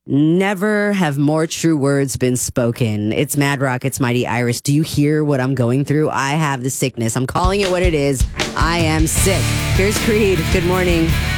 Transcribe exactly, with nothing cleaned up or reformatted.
Never have more true words been spoken. It's Mad Rock, it's Mighty Iris. Do you hear what I'm going through? I have the sickness. I'm calling it what it is. I am sick. Here's Creed. Good morning.